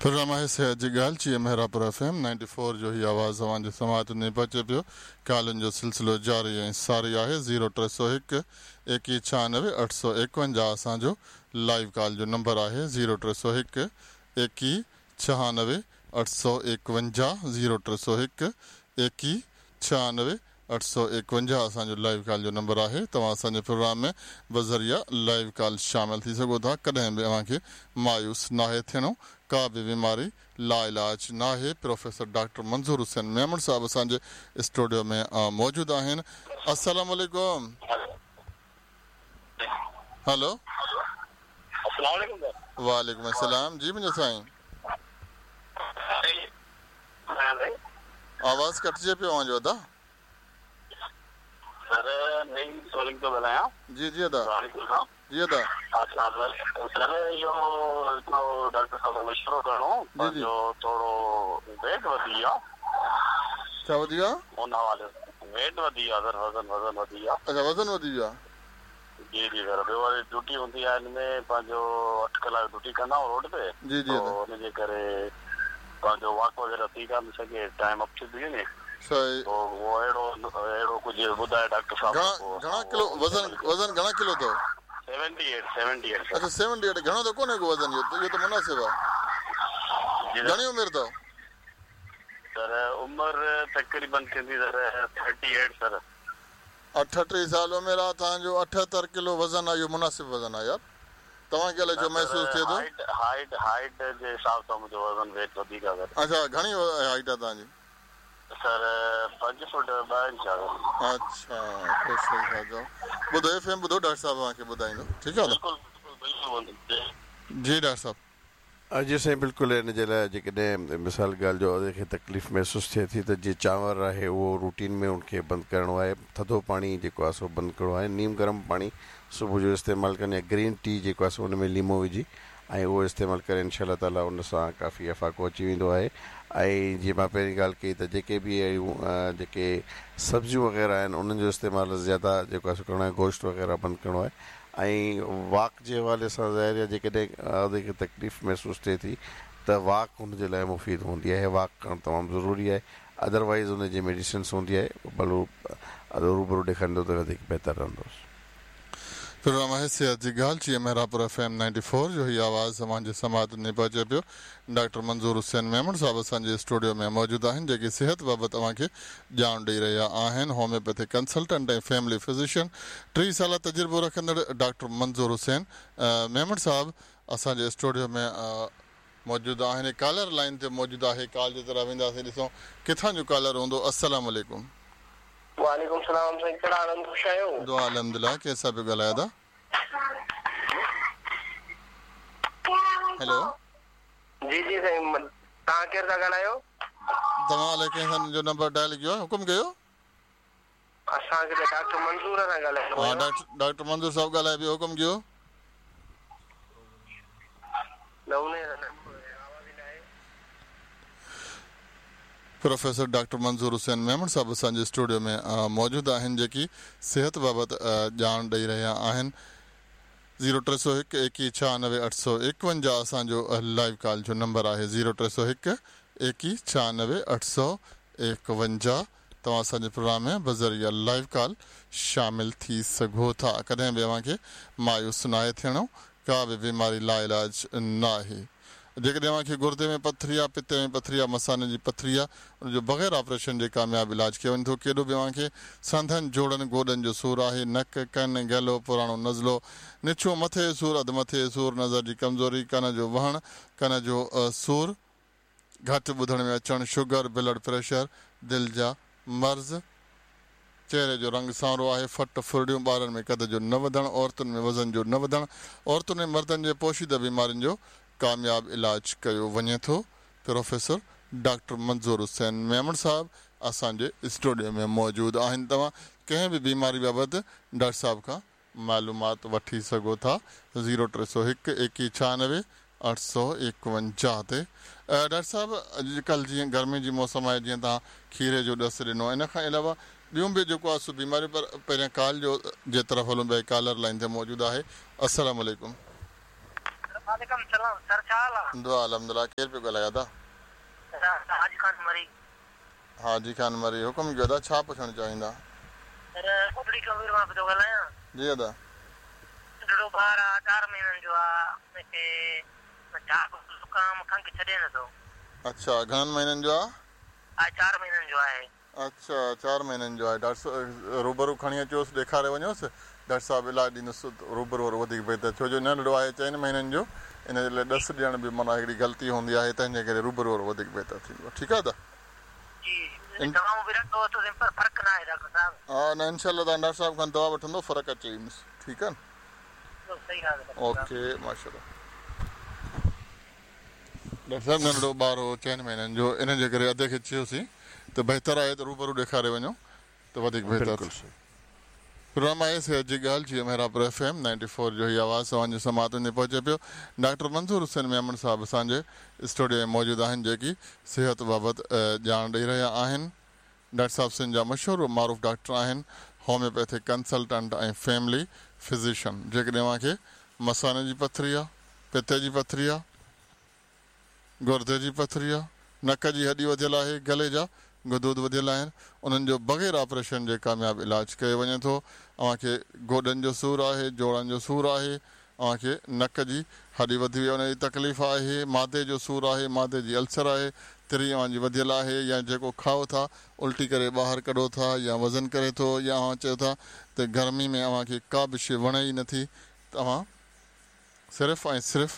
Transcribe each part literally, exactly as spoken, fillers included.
Programme है सेहत जी ॻाल्हि ची Mehrabpur F M ninety four जो ही आवाज़ अवांजे समात में पहुचे पियो। कॉलनि जो सिलसिलो जारी ऐं सारी आहे ज़ीरो टे सौ हिकु एकवीह छहानवे अठ सौ एकवंजाह असांजो लाइव कॉल जो नंबर आहे ज़ीरो टे सौ हिकु एकवीह छहानवे अठ सौ एकवंजाह ज़ीरो टे सौ हिकु एकवीह छहानवे अठ सौ एकवंजाह असांजो लाइव कॉल जो नंबर आहे। तव्हां असांजे प्रोग्राम में बज़रिया लाइव कॉल शामिल थी सघो था। कॾहिं बि अव्हांखे मायूस नाहे थियणो, का भी बीमारी लाइलाज ना है। प्रोफेसर डॉक्टर मंजूर हुसैन मेमन साहब असांजे स्टूडियो में मौजूद आहिनि। अस्सलाम वालेकुम। हेलो वालेकुम अस्सलाम जी मुंहिंजो साईं आवाज़ कटिजे पियो अवांजो अदा। सर नहीं सोलिंग तो बताया जी जी अदा जी अदा सर यो तो डॉक्टर साहब मशवरो करो जो थोड़ो वेट वधी वियो छा वधी वियो उन हवाले वेट वधी वियो सर वज़न वज़न वधी वियो अच्छा वज़न वधी वियो जी जी सर ॿियो वरी ड्यूटी हूंदी आहे हिनमें पंहिंजो अठ कलाक ड्यूटी कंदा आहियूं रोड पे जी जी हुनजे करे पंहिंजो वॉक वग़ैरह थी कान सघे टाइम अप थी वञे सही तो वो अहिड़ो अहिड़ो कुझु ॿुधाए डॉक्टर साहब घणा घणा किलो वज़न वज़न घणा किलो अथव सेवेंटी एट सेवेंटी एट अच्छा सेवेंटी एट घणो त कोन्हे को वज़न इहो इहो त मुनासिब आहे। घणी उमिरि अथव सर उमिरि तक़रीबन थींदी सर थर्टी एट सर अठटीह साल उमिरि आहे तव्हांजो अठहतरि किलो वज़न आहे इहो मुनासिब वज़न आहे यार। तव्हांखे अलाए छो महसूसु थिए थो हाइट हाइट जे हिसाब सां मुंहिंजो वज़न वेट वधीक आहे अच्छा घणी हाइट आहे तव्हांजी सर पंज फुट ॿ इंच आहे अच्छा ॿुधो एफ एम ॿुधो डॉक्टर साहब तव्हांखे ॿुधाईंदो ठीकु आहे जी डॉक्टर साहब जी साईं बिल्कुलु हिन जे लाइ जेकॾहिं मिसाल ॻाल्हि जो अॻे खे तकलीफ़ महसूसु थिए थी त जीअं चांवर आहे उहो रूटीन में उनखे बंदि करिणो आहे। थधो पाणी जेको आहे सो बंदि करिणो आहे। नीम गरम पाणी सुबुह जो इस्तेमालु कनि या ग्रीन टी जेको आहे सो उन में लीमो विझी ऐं उहो इस्तेमालु करे इनशा ताला उन सां काफ़ी अफ़ाक़ो अची वेंदो आहे। ऐं जीअं मां पहिरीं ॻाल्हि कई त जेके बि अहिड़ियूं जेके सब्जियूं वग़ैरह आहिनि उन्हनि जो इस्तेमालु ज़्यादा जेको आहे सो करिणो आहे। गोश्त वग़ैरह बंदि करिणो आहे ऐं वॉक जे हवाले सां ज़ाहिर आहे जेकॾहिं अॻे खे तकलीफ़ महसूसु थिए थी त वॉक हुनजे लाइ मुफ़ीद हूंदी आहे। वॉक करणु तमामु ज़रूरी आहे। अदरवाइज़ हुनजी मेडिसिन्स हूंदी आहे भलो रूबरू ॾेखारींदो त वधीक बहितरु रहंदो। प्रोग्राम है सेहत जी ॻाल्हि ची Mehrabpur F M ninety four जो ही आवाज़ अवांजे समात में पहुचे पियो। डॉक्टर मंजूर हुसैन मेमन साहब असांजे स्टूडियो में मौजूद आहिनि जेके सिहत बाबति तव्हांखे ॼाण ॾेई रहिया आहिनि। होम्योपैथिक कंसल्टेंट ऐं फैमिली फिजिशियन टीह साल तजुर्बो रखंदड़ डॉक्टर मंजूर हुसैन मेमन साहब असांजे स्टूडियो में मौजूद आहिनि। कॉलर लाइन ते मौजूद आहे कॉल जे तरह वेंदासीं ॾिसूं किथां जो कॉलर हूंदो। अस्सलाम वालेकुम। वालेकुम सलाम साईं कहिड़ा हाल आहिनि ख़ुशि आहियो दुआ अल्हम्दुलिल्लाह कंहिंसां पियो ॻाल्हायो था हेलो जी जी साईं तव्हां केरु था ॻाल्हायो तव्हां अलाए कंहिंसां जो नंबर डायल कयो हुकुम कयो असांखे त डॉक्टर मंजूर सां ॻाल्हायो हा डॉक्टर डॉक्टर मंजूर साहब ॻाल्हाए पियो हुकुम कयो प्रोफेसर डॉक्टर मंजूर हुसैन मेमन साहब असांजे स्टूडियो में मौजूद आहिनि जेकी सिहत बाबति ॼाण ॾेई रहिया आहिनि। ज़ीरो टे सौ हिकु एकवीह छहानवे अठ सौ एकवंजाह असांजो लाइव कॉल जो नंबर आहे ज़ीरो टे सौ हिकु एकवीह छहानवे अठ सौ एकवंजाह। तव्हां असांजे प्रोग्राम में बज़रिया लाइव कॉल शामिल थी सघो था। कॾहिं बि अव्हांखे मायूस नाहे थियणो, का बि बीमारी लाइलाज न आहे। जेकॾहिं अव्हांखे गुर्दे में पथरी आहे, पिते में पथरी आहे, मसाने जी पथरी आहे, उनजो बग़ैर ऑपरेशन जे कामयाबु इलाज कयो वञे थो। केॾो बि अव्हांखे संधनि जोड़नि गोॾनि जो सूरु आहे, नक कन गलो पुराणो नज़लो निछो मथे जो सूरु अधु मथे जो सूरु, नज़र जी कमज़ोरी, कन जो वहण, कन जो सूरु, घटि ॿुधण में अचणु, शुगर, ब्लड प्रेशर, दिलि जा मर्ज़, चहिरे जो रंग सांवरो आहे, फट फुरड़ियूं, ॿारनि में कद जो न वधणु, औरतुनि में वज़न जो न वधणु, औरतुनि ऐं मर्दनि जे पोशीदा बीमारियुनि जो कामयाबु इलाज कयो वञे थो। प्रोफेसर डॉक्टर मंजूर हुसैन मेमन साहब असांजे स्टूडियो में मौजूदु आहिनि। तव्हां कंहिं बि बीमारी बाबति डॉक्टर साहब खां मालूमात वठी सघो था ज़ीरो टे सौ हिकु एकवीह छहानवे अठ सौ एकवंजाह ते। डॉक्टर साहब अॼुकल्ह जीअं गर्मी जी मौसम आहे, जीअं तव्हां खीरे जो ॾसु ॾिनो, इन खां अलावा ॿियूं बि जेको आहे सो बीमारियूं, पर पहिरियां कॉल जो जे तरफ़ हलूं पिया, कॉलर लाइन ते मौजूदु आहे। अस्सलाम वालेकुम। वालेकुम सलाम सर, छा हाल आहे? दुआ अल्हम्दुलिल्लाह। केरु पियो ॻाल्हायो था? हाजी खान मरी। हाजी खान मरी, हुकुम कयो था, छा पुछणु चाहींदा? सर कोटड़ी कबीर मां पियो ॻाल्हायां। जी दादा। नंढड़ो ॿार आहे, चारि महीननि जो आहे, हुनखे ज़ुकाम खंघि छॾे नथो। अच्छा, घणनि महीननि जो आहे? हा, चारि महीननि जो आहे। अच्छा, चारि महीननि जो आहे। डॉक्टर साहिबु रूबरू खणी अचोसि, ॾेखारे वञोसि, डॉक्टर साहिबु इलाजु ॾींदुसि रूबरू वधीक बहितर, छो जो नंढड़ो आहे चइनि महीननि जो, इन जे लाइ ॾस ॾियण बि माना हिकिड़ी ग़लती हूंदी आहे, तंहिंजे करे रूबरू वारो वधीक बहितर थींदो। ठीकु आहे दादा? हा न, इनशाला तव्हां डॉक्टर साहिब खां दवा वठंदो, फ़र्क़ु अची वेंदुसि। ठीकु आहे न? ओके, माशाल्लाह। डॉक्टर साहिबु नंढड़ो ॿार हो चइनि महीननि जो, इन जे करे अधु खे चयोसीं त बहितर आहे त रूबरू ॾेखारे वञो त वधीक बहितर। प्रोग्राम आहे सिहत जी ॻाल्हि, जी Mehrabpur F M ninety four जो ही आवाज़ु तव्हांजे समात में पहुचे पियो। डॉक्टर मंज़ूर हुसैन मेमन साहिबु असांजे स्टूडियो में मौजूदु आहिनि, जेकी सिहत बाबति ॼाण ॾेई रहिया आहिनि। डॉक्टर साहिबु सिंध जा मशहूरु मारूफ़ डॉक्टर आहिनि, होम्योपैथिक कंसल्टेंट ऐं फैमिली फिज़िशियन। जेकॾहिं तव्हांखे मसाने जी पथरी आहे, पिते जी पथरी आहे, गुर्दे जी पथरी आहे, नक जी हॾी वधियल आहे, गले जा गदूद वधियल आहिनि, उन्हनि जो बग़ैर ऑपरेशन जे कामयाबु इलाजु कयो वञे थो। तव्हांखे गोॾनि जो सूरु आहे, जोड़नि जो सूरु आहे, तव्हांखे नक जी हॾी वधी वई उन जी तकलीफ़ आहे, मादे जो सूरु आहे, मादे जी अल्सर आहे, तिरी तव्हांजी वधियल आहे, या जेको खाओ था उल्टी करे ॿाहिरि कढो था, या वज़न करे थो, या तव्हां चयो था त गर्मी में तव्हांखे का बि शइ वणे ई नथी, तव्हां सिर्फ़ु ऐं सिर्फ़ु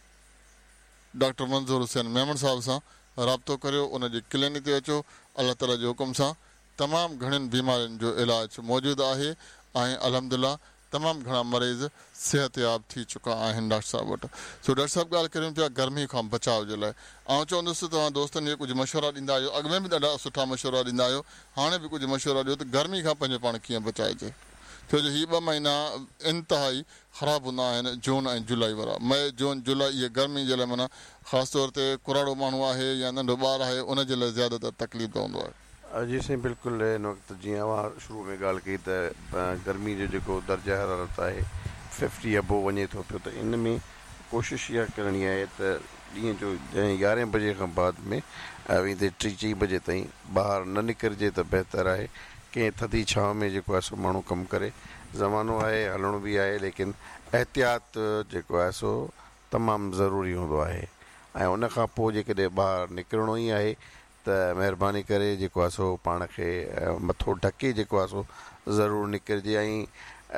डॉक्टर मंज़ूर हुसैन मेमन साहिब सां राब्तो करियो, उनजी क्लिनिक ते अचो। अलाह ताला जे हुकुम सां तमामु घणियुनि बीमारियुनि जो इलाजु मौजूदु आहे ऐं अल्हम्दुलिल्लाह तमामु घणा मरीज़ सिहतयाब थी चुका आहिनि डॉक्टर साहिब वटि। सो डॉक्टर साहिबु ॻाल्हि करियूं पिया गर्मी खां बचाव जे लाइ। ऐं चवंदुसि तव्हां दोस्तनि खे कुझु मशवरा ॾींदा आहियो, अॻु में बि ॾाढा सुठा मशवरा ॾींदा आहियो, हाणे बि कुझु मशवरा ॾियो त गर्मी खां पंहिंजो पाण कीअं बचाइजे, छो जो हीअ ॿ महीना इंतिहाई ख़राबु हूंदा आहिनि, जून ऐं जुलाई वारा। मई जून जुलाई इहे गर्मी जे लाइ माना ख़ासि तौर ते कुराड़ो माण्हू आहे या नंढो ॿारु आहे, उनजे लाइ ज़्यादातर तकलीफ़ पवंदो आहे। जी साईं, बिल्कुलु हिन वक़्तु जीअं अवां शुरू में ॻाल्हि कई त गर्मी जो जेको दर्जा हरारत आहे फिफ्टी अबो वञे थो पियो, त इन में कोशिशि इहा करणी आहे त ॾींहं जो यारहें बजे खां बाद में वेंदे टी चई बजे ताईं ॿाहिरि न निकिरिजे त बहितरु आहे। कंहिं थधी छांव में जेको आहे सो माण्हू कमु करे, ज़मानो आहे हलणो बि आहे, लेकिन एहतियात जेको आहे सो तमामु ज़रूरी हूंदो आहे। ऐं उन खां पोइ जेकॾहिं ॿाहिरि निकिरणो ई आहे त महिरबानी करे जेको आहे सो पाण खे मथो ढके जेको आहे सो ज़रूरु निकिरिजे। ऐं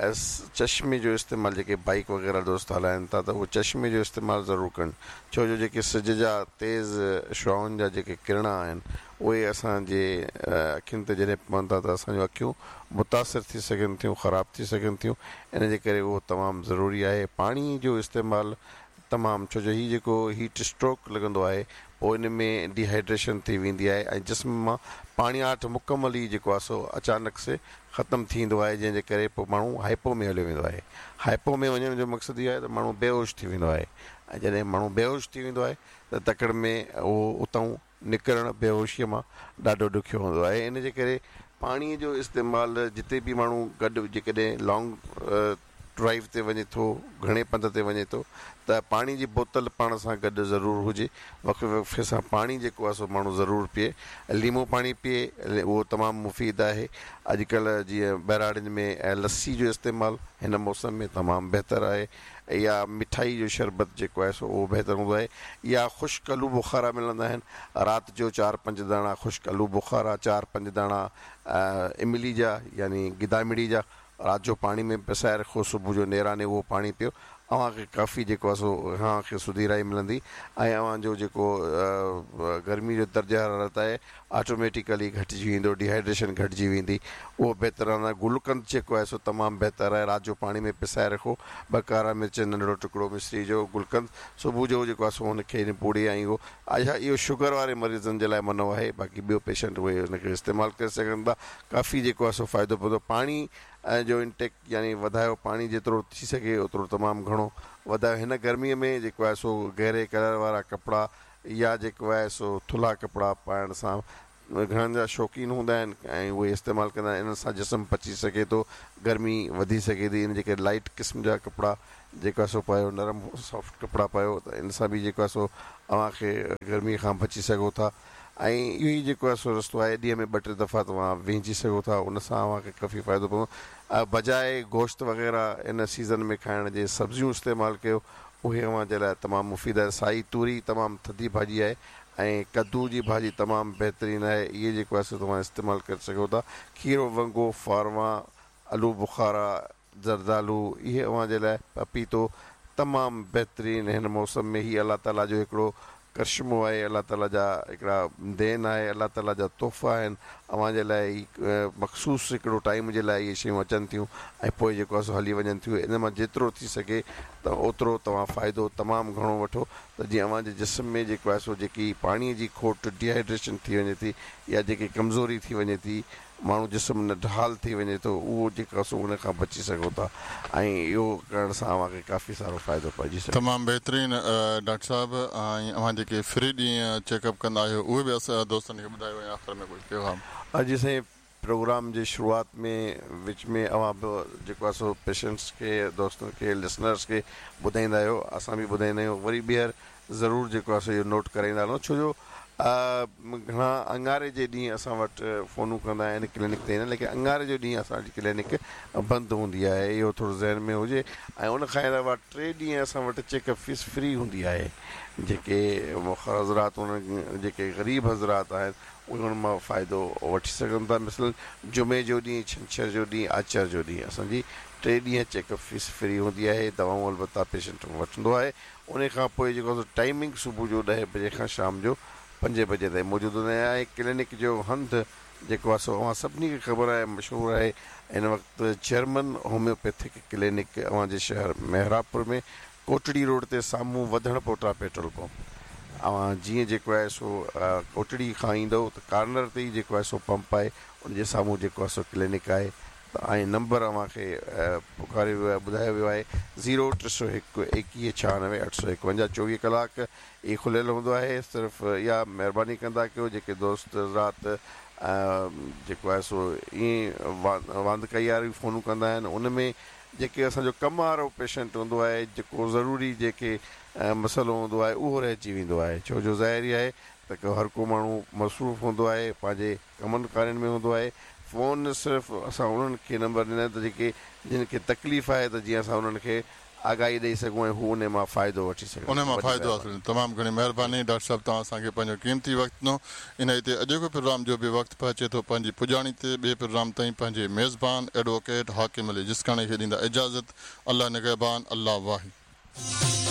चश्मे जो इस्तेमालु, जेके बाइक वग़ैरह दोस्त हलाइनि था त उहो चश्मे जो इस्तेमालु ज़रूरु कनि, छो जो जेके सिज जा तेज़ शुआउनि जा जेके किरण आहिनि उहे असांजे अखियुनि ते जॾहिं पवंदा त असांजूं अखियूं मुतासिर थी सघनि थियूं, ख़राबु थी सघनि थियूं। इन जे करे उहो तमामु ज़रूरी आहे। पाणी जो इस्तेमालु तमामु, छो जो हीउ जेको हीट स्ट्रोक लॻंदो आहे पोइ इन में डिहाइड्रेशन थी वेंदी आहे ऐं जिस्म मां पाणी आठ मुकमल ई जेको आहे सो अचानक से ख़तमु थींदो आहे, जंहिंजे करे पोइ माण्हू हाइपो में हलियो वेंदो आहे। हाइपो में वञण जो मक़सदु इहो आहे त माण्हू बेहोश थी वेंदो आहे, ऐं जॾहिं माण्हू बेहोश थी वेंदो आहे त तकड़ि में उहो उतां निकिरणु बेहोशीअ मां ॾाढो ॾुखियो हूंदो आहे। इन जे करे पाणीअ जो इस्तेमालु जिते बि माण्हू गॾु जेकॾहिं लॉन्ग ड्राइव ते वञे थो, घणे पंध ते वञे थो, त पाणी जी बोतल पाण सां गॾु ज़रूरु हुजे। वक़्फ़े वक़्फ़े सां पाणी जेको आहे सो माण्हू ज़रूरु पीए। लीमो पाणी पीए, उहो तमामु मुफ़ीद आहे। अॼुकल्ह जीअं बहिराड़ियुनि में लस्सी जो इस्तेमालु हिन मौसम में तमामु बहितरु आहे, या मिठाई जो शरबत जेको आहे सो उहो बहितरु हूंदो आहे, या ख़ुश्क आलू बुखारा मिलंदा आहिनि। राति जो चारि पंज दाणा ख़ुश्क आलू बुखारा, चारि पंज दाणा इमली जा यानी गिदामिड़ी जा राति जो पाणी में पिसाए रखो, सुबुह जो नेराने उहो पाणी पियो, अव्हांखे काफ़ी जेको आहे सो अव्हांखे सुधिराई मिलंदी ऐं अव्हांजो जेको गर्मी जो दर्जा हरारत आहे ऑटोमेटिकली घटिजी वेंदो, डिहाइड्रेशन घटिजी वेंदी, उहो बहितरु आहे। गुलकंद जेको आहे सो तमामु बहितरु आहे। राति जो पाणी में पिसाए रखो, ॿ कारा मिर्च, नंढड़ो टुकड़ो मिश्री जो गुलकंद, सुबुह जो जेको आहे सो हुनखे पूड़ी ऐं इहो अच्छा इहो शुगर वारे मरीज़नि जे लाइ मनो आहे, बाक़ी ॿियो पेशेंट उहे हुनखे इस्तेमालु करे सघनि था। काफ़ी जेको आहे सो फ़ाइदो पवंदो। पाणी जो इंटेक यानी वधायो, पाणी जेतिरो थी सघे ओतिरो तमामु घणो वधायो। हिन गर्मीअ में जेको आहे सो गहरे कलर वारा कपिड़ा या जेको आहे सो थुल्हा कपिड़ा पाइण सां घणनि जा शौक़ीन हूंदा आहिनि ऐं उहे इस्तेमालु कंदा आहिनि. इन सां जिस्म पची सघे थो, गर्मी वधी सघे थी. इन जेके लाइट क़िस्म जा कपिड़ा जेको आहे सो पायो, नरम सॉफ्ट कपिड़ा पायो, त इन सां बि जेको आहे सो तव्हांखे गर्मीअ खां बची सघो था. ऐं इहो ई जेको आहे सो रस्तो आहे, ॾींहं में ॿ टे दफ़ा तव्हां विहिंजी सघो था, उन सां तव्हांखे काफ़ी फ़ाइदो पवंदो. बजाए गोश्त वग़ैरह इन सीज़न में खाइण जे सब्जियूं इस्तेमालु कयो, उहे तव्हां जे लाइ तमामु मुफ़ीद आहे. साई तूरी तमामु थधी भाॼी आहे ऐं कद्दू जी भाॼी तमामु बहितरीनु आहे. इहे जेको आहे सो तव्हां इस्तेमालु करे सघो था. खीरो वंगो, फारवा, आलू बुखारा, जरदालू, इहे तव्हां जे लाइ, पपीतो तमामु बहितरीनु हिन मौसम में. ही अलाह ताला जो हिकिड़ो करिश्मो आहे, अलाह ताला जा हिकिड़ा देन आहे, अलाह ताला जा तोहफ़ा आहिनि. अव्हां जे लाइ मख़सूस हिकिड़ो टाइम जे लाइ इहे शयूं अचनि थियूं ऐं पोइ जेको आहे सो हली वञनि थियूं. इन मां जेतिरो थी सघे त ओतिरो तव्हां फ़ाइदो तमामु घणो वठो, त जीअं अव्हां जे जिस्म में जेको आहे सो जेकी पाणीअ जी खोट, डिहाइड्रेशन थी वञे थी, या जेकी कमज़ोरी थी वञे थी, माण्हू जिस्म नढाल थी वञे थो, उहो जेको आहे सो उन खां बची सघो था. ऐं इहो करण सां तव्हांखे काफ़ी सारो फ़ाइदो पइजी सघे. तमामु बहितरीनु डॉक्टर साहिबु. ऐं अव्हां जेके फ्री ॾींहं चेकअप कंदा आहियो, उहे बि असां दोस्तनि खे ॿुधायो ऐं आख़िर में कुझु पैगाम. अॼु साईं प्रोग्राम जे शुरूआति में विच में अव्हां बि जेको आहे सो पेशेंट्स खे, दोस्तनि खे, लिसनर्स खे ॿुधाईंदा आहियो, असां बि ॿुधाईंदा आहियूं. वरी ॿीहर ज़रूरु जेको आहे सो इहो नोट कराईंदा हलो, छो जो घणा अंगारे जे ॾींहुं असां वटि फ़ोनूं कंदा आहिनि क्लिनिक ते ईंदा, लेकिन अंगारे जो ॾींहुं असांजी क्लिनिक बंदि हूंदी आहे. इहो थोरो ज़हन में हुजे. ऐं उन खां अलावा टे ॾींहं असां वटि चेकअप फीस फ्री हूंदी आहे. जेके हज़रात, उन जेके ग़रीब हज़रात आहिनि, उहे उन मां फ़ाइदो वठी सघनि था. मिसल जुमे जो ॾींहुं, छंछर जो ॾींहुं, आचर जो ॾींहुं असांजी टे ॾींहं चेकअप फीस फ्री हूंदी आहे. दवाऊं अलबत्ता पेशेंट वठंदो आहे. उन खां पोइ जेको टाइमिंग सुबुह जो ॾह बजे खां शाम जो पंजे बजे ताईं मौजूदु हूंदा आहिनि. ऐं क्लिनिक जो हंधि जेको आहे सो अव्हां सभिनी खे ख़बर आहे, मशहूरु आहे. हिन वक़्तु जर्मन होम्योपैथिक क्लिनिक अव्हां जे शहर मेहरापुर में कोटड़ी रोड ते साम्हूं वधण पोटा पेट्रोल पंप. अव्हां जीअं जेको आहे सो कोटड़ी खां ईंदव त कार्नर ते ई जेको आहे सो पंप आहे, उनजे साम्हूं जेको आहे सो क्लिनिक आहे. ऐं नंबर अव्हांखे पुकारियो वियो आहे, ॿुधायो वियो आहे ज़ीरो टे सौ हिकु एकवीह छहानवे अठ सौ एकवंजाह. चोवीह कलाक इहे खुलियल हूंदो आहे. सिर्फ़ु इहा महिरबानी कंदा कयो जेके दोस्त हज़रात जेको आहे सो ईअं वांद कई वारी फ़ोनूं कंदा आहिनि, उन में जेके असांजो कमु वारो पेशेंट हूंदो आहे, जेको ज़रूरी जेके मसइलो हूंदो आहे, उहो रहिजी वेंदो आहे. छो जो ज़ाहिरी आहे त हर को माण्हू मसरूफ़ हूंदो आहे, पंहिंजे कमनि कारियुनि में हूंदो आहे. फ़ोन सिर्फ़ु असां उन्हनि खे नंबर ॾिना त जेके जिन खे तकलीफ़ आहे, त जीअं असां उन्हनि खे आगाही ॾेई सघूं ऐं हू उन मां फ़ाइदो वठी सघूं, उन मां फ़ाइदो हासिल. तमामु घणी महिरबानी डॉक्टर साहिबु, तव्हां असांखे पंहिंजो क़ीमती वक़्तु ॾिनो. इन हिते अॼोके प्रोग्राम जो बि वक़्तु पहुचे थो. पंहिंजी पुॼाणी ते ॿिए प्रोग्राम ताईं पंहिंजे मेज़बान एडवोकेट हाकिम अली जिसकाणी खे ॾींदा इजाज़त. अल्लाह निगहबान, अल्लाह वाहिद.